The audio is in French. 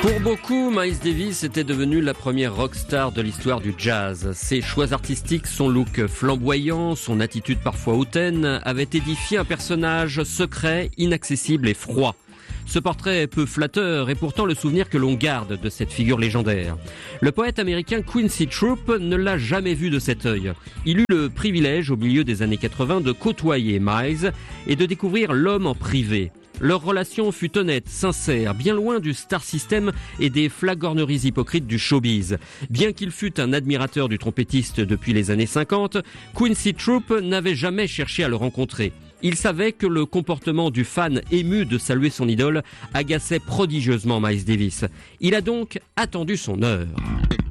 Pour beaucoup, Miles Davis était devenu la première rockstar de l'histoire du jazz. Ses choix artistiques, son look flamboyant, son attitude parfois hautaine avaient édifié un personnage secret, inaccessible et froid. Ce portrait est peu flatteur et pourtant le souvenir que l'on garde de cette figure légendaire. Le poète américain Quincy Troupe ne l'a jamais vu de cet œil. Il eut le privilège au milieu des années 80 de côtoyer Miles et de découvrir l'homme en privé. Leur relation fut honnête, sincère, bien loin du star system et des flagorneries hypocrites du showbiz. Bien qu'il fût un admirateur du trompettiste depuis les années 50, Quincy Troupe n'avait jamais cherché à le rencontrer. Il savait que le comportement du fan ému de saluer son idole agaçait prodigieusement Miles Davis. Il a donc attendu son heure.